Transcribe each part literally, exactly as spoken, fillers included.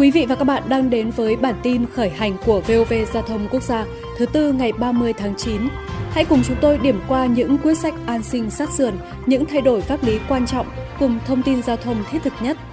Quý vị và các bạn đang đến với bản tin khởi hành của vê o vê Giao thông Quốc gia thứ Tư ngày ba mươi tháng chín. Hãy cùng chúng tôi điểm qua những quyết sách an sinh sát sườn, những thay đổi pháp lý quan trọng cùng thông tin giao thông thiết thực nhất.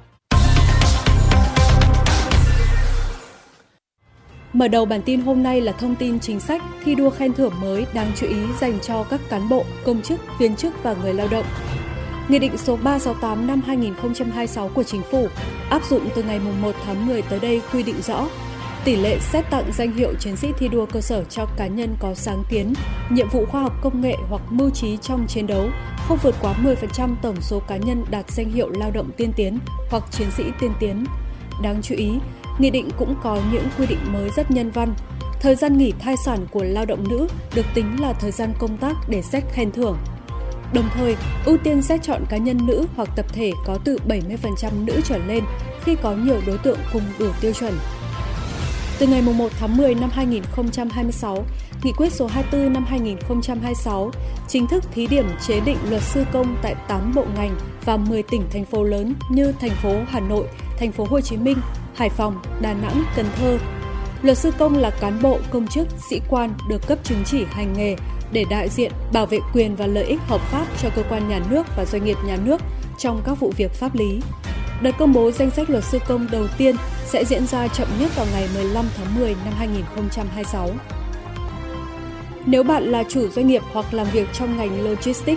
Mở đầu bản tin hôm nay là thông tin chính sách thi đua khen thưởng mới đáng chú ý dành cho các cán bộ, công chức, viên chức và người lao động. Nghị định số ba trăm sáu mươi tám năm hai nghìn không trăm hai mươi sáu của Chính phủ áp dụng từ ngày một tháng mười tới đây quy định rõ tỷ lệ xét tặng danh hiệu chiến sĩ thi đua cơ sở cho cá nhân có sáng kiến, nhiệm vụ khoa học công nghệ hoặc mưu trí trong chiến đấu không vượt quá mười phần trăm tổng số cá nhân đạt danh hiệu lao động tiên tiến hoặc chiến sĩ tiên tiến. Đáng chú ý, Nghị định cũng có những quy định mới rất nhân văn. Thời gian nghỉ thai sản của lao động nữ được tính là thời gian công tác để xét khen thưởng. Đồng thời, ưu tiên xét chọn cá nhân nữ hoặc tập thể có từ bảy mươi phần trăm nữ trở lên khi có nhiều đối tượng cùng đủ tiêu chuẩn. Từ ngày một tháng mười năm hai nghìn không trăm hai mươi sáu, Nghị quyết số hai mươi tư năm hai nghìn không trăm hai mươi sáu chính thức thí điểm chế định luật sư công tại tám bộ ngành và mười tỉnh thành phố lớn như thành phố Hà Nội, thành phố Hồ Chí Minh, Hải Phòng, Đà Nẵng, Cần Thơ. Luật sư công là cán bộ, công chức, sĩ quan được cấp chứng chỉ hành nghề để đại diện, bảo vệ quyền và lợi ích hợp pháp cho cơ quan nhà nước và doanh nghiệp nhà nước trong các vụ việc pháp lý. Đợt công bố danh sách luật sư công đầu tiên sẽ diễn ra chậm nhất vào ngày mười lăm tháng mười năm hai nghìn không trăm hai mươi sáu. Nếu bạn là chủ doanh nghiệp hoặc làm việc trong ngành logistics,